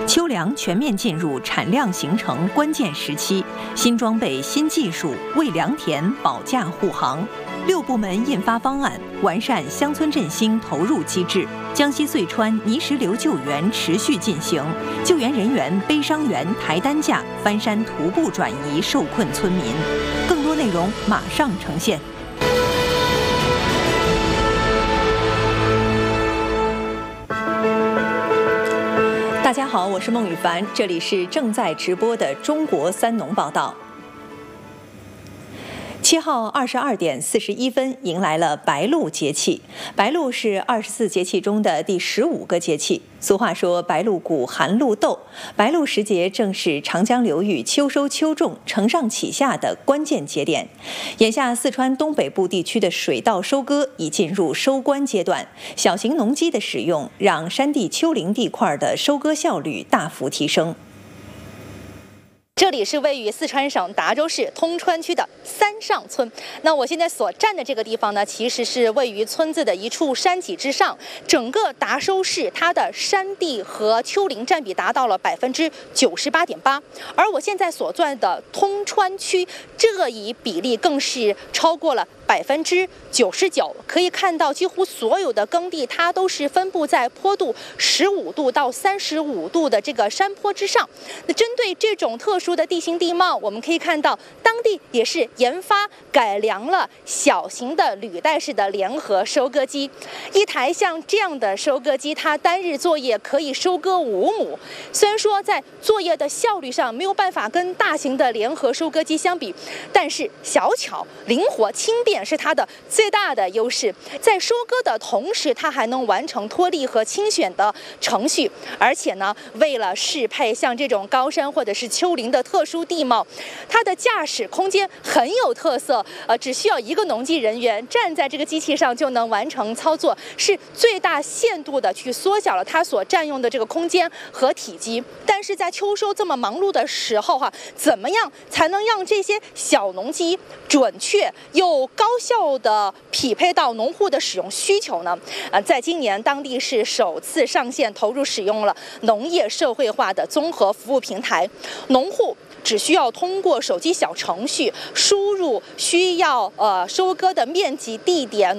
秋粮全面进入产量形成关键时期，新装备、新技术为良田保价护航。6部门印发方案，完善乡村振兴投入机制。江西遂川泥石流救援持续进行，救援人员背伤员抬担架翻山徒步转移受困村民。更多内容马上呈现。大家好，我是孟羽凡，这里是正在直播的中国三农报道。7号22点41分迎来了白露节气，白露是24节气中的第15个节气。俗话说白露谷，寒露斗，白露时节正是长江流域秋收秋种、承上启下的关键节点。眼下四川东北部地区的水稻收割已进入收官阶段，小型农机的使用让山地丘陵地块的收割效率大幅提升。 这里是位于四川省达州市通川区的三上村。那我现在所站的这个地方呢，其实是位于村子的一处山脊之上。整个达州市它的山地和丘陵占比达到了98.8%，而我现在所在的通川区这一比例更是超过了99%。可以看到，几乎所有的耕地它都是分布在坡度15度到35度的这个山坡之上。那针对这种特殊的地形地貌，我们可以看到当地也是研发改良了小型的履带式的联合收割机。一台像这样的收割机，它单日作业可以收割5亩。虽然说在作业的效率上没有办法跟大型的联合收割机相比，但是小巧、灵活、轻便是它的最大的优势。在收割的同时，它还能完成脱粒和清选的程序。而且呢，为了适配像这种高山或者是丘陵的特殊地貌，它的驾驶空间很有特色。只需要一个农技人员站在这个机器上就能完成操作，是最大限度的去缩小了它所占用的这个空间和体积。但是在秋收这么忙碌的时候怎么样才能让这些小农机准确又高效的匹配到农户的使用需求呢？在今年当地是首次上线投入使用了农业社会化的综合服务平台，农户只需要通过手机小程序输入需要收割的面积、地点、